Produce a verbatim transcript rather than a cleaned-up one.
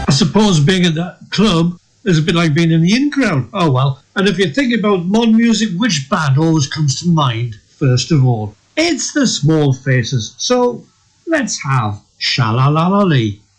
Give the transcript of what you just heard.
I suppose being at that club is a bit like being in the in crowd. Oh well. And if you think about modern music, which band always comes to mind first of all? It's the Small Faces. So let's have Sha-La-La-La-Lee.